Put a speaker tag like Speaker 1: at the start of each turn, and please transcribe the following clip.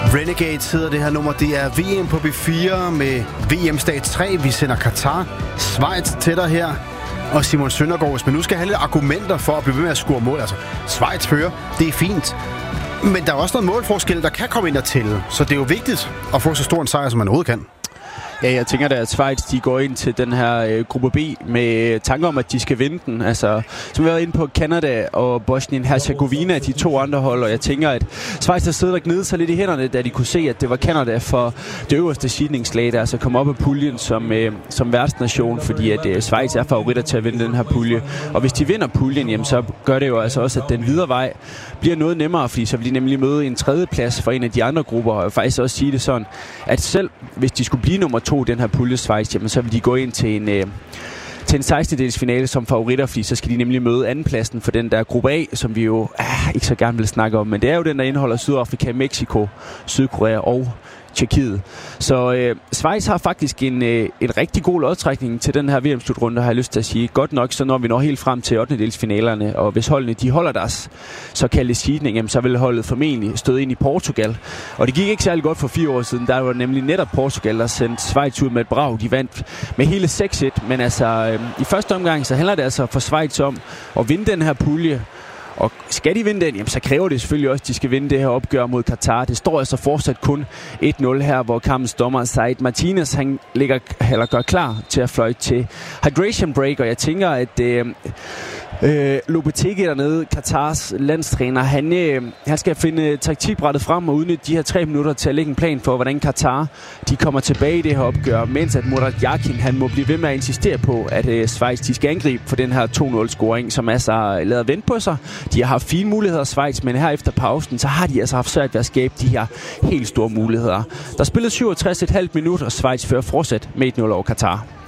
Speaker 1: Renegades hedder det her nummer. Det er VM på B4 med VM-stat 3. Vi sender Katar, Schweiz til dig her. Og Simon Søndergaard, hvis man nu skal have lidt argumenter for at blive ved med at score mål. Altså, Schweiz fører, det er fint. Men der er også noget målforskel, der kan komme ind og tælle. Så det er jo vigtigt at få så stor en sejr, som man overhovedet kan.
Speaker 2: Ja, jeg tænker da, at Schweiz de går ind til den her gruppe B med tanker om, at de skal vinde den. Altså, som vi har været inde på, Canada og Bosnien-Herzegovina, de to andre hold, og jeg tænker, at Schweiz har siddet og gnedet sig lidt i hænderne, da de kunne se, at det var Canada for det øverste seedningslag, der altså kom op af puljen som værtsnation, fordi at Schweiz er favoritter til at vinde den her pulje. Og hvis de vinder puljen, jamen, så gør det jo altså også, at den videre vej bliver noget nemmere, fordi så vil de nemlig møde en tredje plads for en af de andre grupper, og jeg vil faktisk også sige det sådan, at selv hvis de skulle blive nummer 2 den her pulje Schweiz, jamen så vil de gå ind til en 16-dels finale som favoritter, fordi så skal de nemlig møde andenpladsen for den der gruppe A, som vi jo ikke så gerne vil snakke om, men det er jo den, der indeholder Sydafrika, Mexico, Sydkorea og Tjekkiet. Så Schweiz har faktisk en rigtig god lodtrækning til den her VM-slutrunde, har jeg lyst til at sige. Godt nok, så når vi når helt frem til 8-delsfinalerne, og hvis holdene de holder deres såkaldte seedning, jamen, så vil holdet formentlig støde ind i Portugal. Og det gik ikke særlig godt for 4 år siden. Der var nemlig netop Portugal, der sendte Schweiz ud med et brag. De vandt med hele 6-1, men altså i første omgang, så handler det altså for Schweiz om at vinde den her pulje. Og skal de vinde den, jamen, så kræver det selvfølgelig også, at de skal vinde det her opgør mod Katar. Det står altså fortsat kun 1-0 her, hvor kampens dommer Said Martinez han gør klar til at fløjte til hydration break. Og jeg tænker, at Lopetegui dernede, Katars landstræner, han skal finde taktikbrættet frem og udnytte de her 3 minutter til at lægge en plan for, hvordan Katar de kommer tilbage i det her opgør, mens at Murat Yakin, han må blive ved med at insistere på, at Schweiz de skal angribe for den her 2-0-scoring, som altså lader vente på sig. De har haft fine muligheder, Schweiz, men her efter pausen, så har de altså haft svært ved at skabe de her helt store muligheder. Der spillede 67,5 minutter, og Schweiz fører fortsat med 1-0 over Katar.